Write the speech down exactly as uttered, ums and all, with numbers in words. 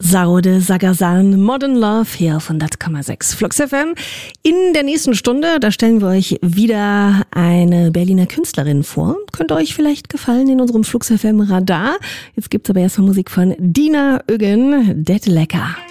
Saude Sagasan, Modern Love hier auf hundert Komma sechs Flux F M. In der nächsten Stunde, da stellen wir euch wieder eine Berliner Künstlerin vor. Könnte euch vielleicht gefallen in unserem Flux F M Radar. Jetzt gibt's aber erstmal Musik von Dina Öggen, Det Lecker.